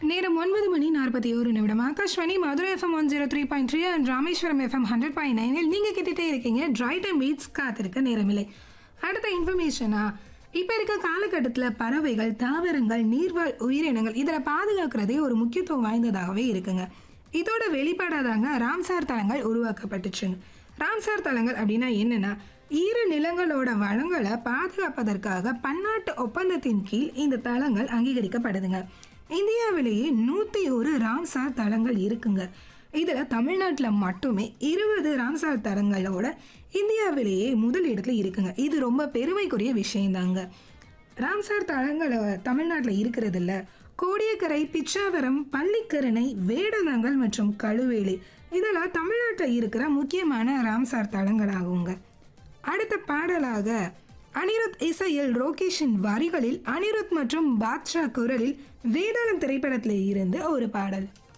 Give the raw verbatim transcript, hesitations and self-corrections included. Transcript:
நேரம் ஒன்பது மணி நாற்பத்தி ஒரு நிமிடம். Akashvani Madurai FM one zero three point three and Rameswaram FM hundred point நைனில் நீங்கள் கேட்டுகிட்டே இருக்கீங்க ட்ரை டைம் பீட்ஸ் காத்திருக்க நேரமில்லை. அடுத்த இன்ஃபர்மேஷனா, இப்போ இருக்க காலகட்டத்தில் பறவைகள், தாவரங்கள், நீர்வாழ் உயிரினங்கள் இதில் பாதுகாக்கிறதே ஒரு முக்கியத்துவம் வாய்ந்ததாகவே இருக்குங்க. இதோட வெளிப்பாடாதாங்க ராம்சார் தலங்கள் உருவாக்கப்பட்டுச்சுங்க. ராம்சார் தலங்கள் அப்படின்னா என்னன்னா, ஈர நிலங்களோட வளங்களை பாதுகாப்பதற்காக பன்னாட்டு ஒப்பந்தத்தின் கீழ் இந்த தலங்கள் அங்கீகரிக்கப்படுதுங்க. இந்தியாவிலேயே நூற்றி ஒரு ராம்சார் தலங்கள் இருக்குங்க. இதில் தமிழ்நாட்டில் மட்டுமே இருபது ராம்சார் தலங்களோட இந்தியாவிலேயே முதல் இடத்துல இருக்குங்க. இது ரொம்ப பெருமைக்குரிய விஷயந்தாங்க. ராம்சார் தலங்கள் தமிழ்நாட்டில் இருக்கிறது இல்லை, கோடியக்கரை, பிச்சாவரம், பள்ளிக்கரணை, வேடந்தாங்கல் மற்றும் கழுவேலி இதெல்லாம் தமிழ்நாட்டில் இருக்கிற முக்கியமான ராம்சார் தலங்கள் ஆகுங்க. அடுத்த பாடலாக அனிருத் இசையில் ரோகேஷின் வரிகளில் அனிருத் மற்றும் பாட்ஷா குரலில் வேதாளம் திரைப்படத்தில் இருந்து ஒரு பாடல்.